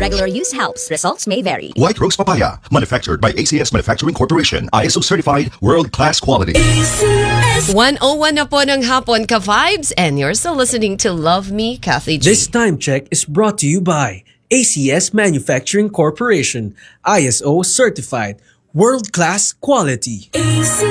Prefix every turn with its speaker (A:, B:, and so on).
A: Regular use helps. Results may vary.
B: White Rose Papaya, manufactured by ACS Manufacturing Corporation. ISO certified, world-class quality.
C: 101 na po ng hapon ka-vibes, and you're still listening to Love Me, Kathy G.
D: This time check is brought to you by ACS Manufacturing Corporation, ISO certified, world-class quality.